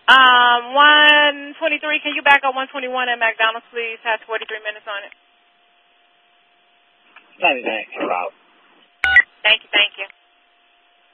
123, can you back up 121 at McDonald's, please? Has 43 minutes on it. 99, route. Thank you.